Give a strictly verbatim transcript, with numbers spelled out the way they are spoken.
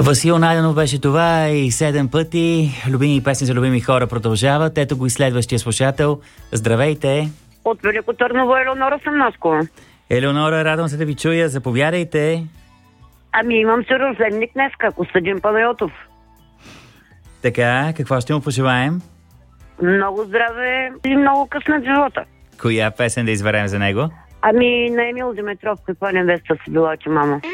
Васил Найденов беше това и седем пъти. Любими песни за любими хора продължават. Ето го и следващия слушател. Здравейте! От Велико Търново, Елеонора Самноско. Елеонора, радвам се да ви чуя. Заповядайте. Ами имам си рожденник днеска, Костадин Панайотов. Така, какво ще му пожелаем? Много здраве и много късмет живота. Коя песен да изберем за него? Ами на Емил Димитров, каква невеста си била, че мамо.